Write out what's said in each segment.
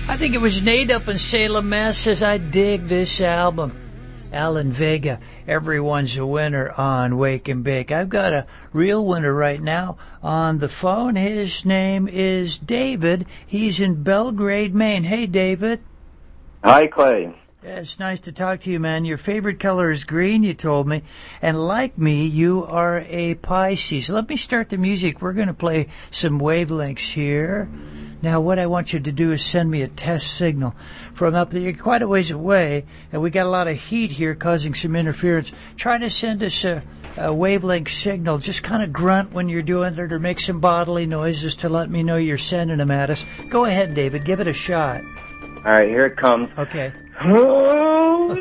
I think it was Nate up in Salem, Mass. says, I dig this album. Alan Vega, everyone's a winner on Wake and Bake. I've got a real winner right now on the phone. His name is David. He's in Belgrade, Maine. Hey, David. Hi, Clay. Yeah, it's nice to talk to you, man. Your favorite color is green, you told me. And like me, you are a Pisces. Let me start the music. We're going to play some wavelengths here. Now, what I want you to do is send me a test signal from up there. You're quite a ways away, and we got a lot of heat here causing some interference. Try to send us a wavelength signal. Just kind of grunt when you're doing it or make some bodily noises to let me know you're sending them at us. Go ahead, David. Give it a shot. All right, here it comes. Okay. hold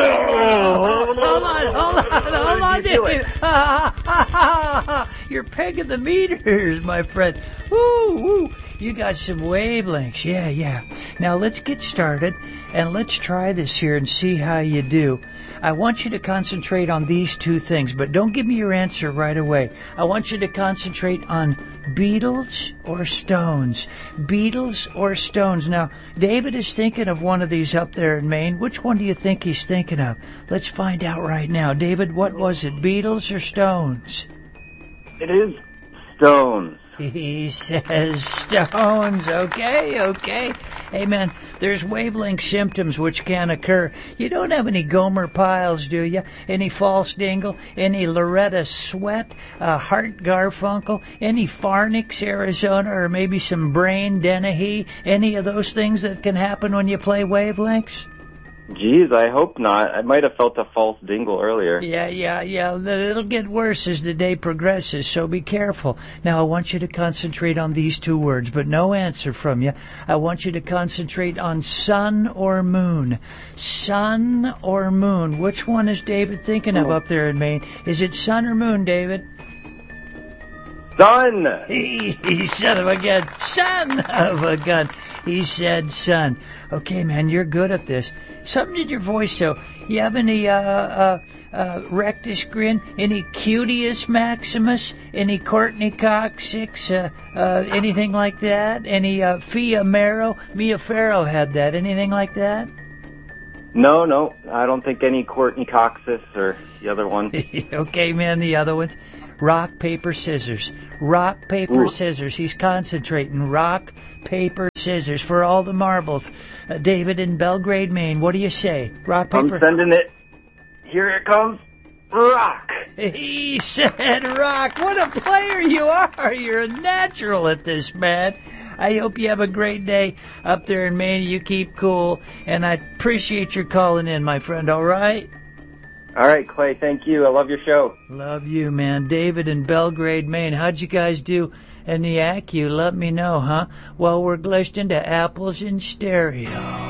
on, David. You're pegging the meters, my friend. Woo. You got some wavelengths. Yeah. Now let's get started and let's try this here and see how you do. I want you to concentrate on these two things, but don't give me your answer right away. I want you to concentrate on Beatles or Stones. Beatles or Stones. Now, David is thinking of one of these up there in Maine. Which one do you think he's thinking of? Let's find out right now. David, what was it, Beatles or Stones? It is Stones. He says Stones. Okay. Hey, man, there's wavelength symptoms which can occur. You don't have any Gomer Piles, do you? Any False Dingle? Any Loretta Swett? Hart Garfunkel? Any Pharnix, Arizona? Or maybe some Brain Dennehy? Any of those things that can happen when you play wavelengths? Geez, I hope not. I might have felt a false dingle earlier. Yeah. It'll get worse as the day progresses, so be careful. Now, I want you to concentrate on these two words, but no answer from you. I want you to concentrate on sun or moon. Sun or moon. Which one is David thinking of up there in Maine? Is it sun or moon, David? Sun! He son of a gun. Son of a gun. He said sun. Okay, man, you're good at this. Something in your voice, though. You have any rectus grin? Any Cutius Maximus? Any Courtney Coccyx? Anything like that? Any Fia Mero? Mia Farrow had that. Anything like that? No. I don't think any Courtney Coxis or the other one. Okay, man, the other ones. Rock, paper, scissors. Rock, paper, scissors. He's concentrating. Rock, paper, scissors for all the marbles. David in Belgrade, Maine. What do you say? Rock, paper. I'm sending it. Here it comes. Rock. He said rock. What a player you are. You're a natural at this, man. I hope you have a great day up there in Maine. You keep cool. And I appreciate your calling in, my friend. All right? All right, Clay, thank you. I love your show. Love you, man. David in Belgrade, Maine. How'd you guys do in the ACU? Let me know, huh? Well, we're glitched into apples in stereo.